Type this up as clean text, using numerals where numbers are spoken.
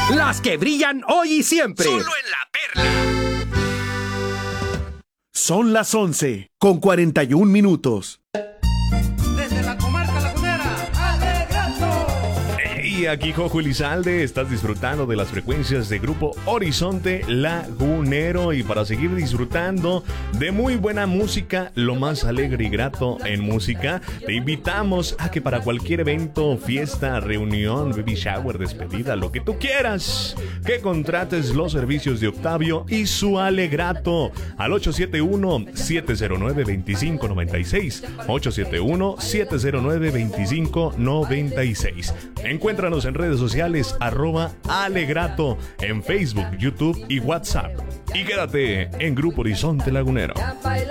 Las que brillan hoy y siempre. Solo en La Perla. Son las 11:41. Desde la comarca lagunera, Alegrato. Y aquí Jojo Elizalde, estás disfrutando de las frecuencias de Grupo Horizonte Lagunero. Y para seguir disfrutando de muy buena música, lo más alegre y grato en música, te invitamos a que para cualquier evento, fiesta, reunión, baby shower, despedida, lo que tú quieras, que contrates los servicios de Octavio y su Alegrato al 871-709-2596. 871-709-2596. Encuéntranos en redes sociales @Alegrato en Facebook, YouTube y WhatsApp. Y quédate en Grupo Horizonte Lagunero.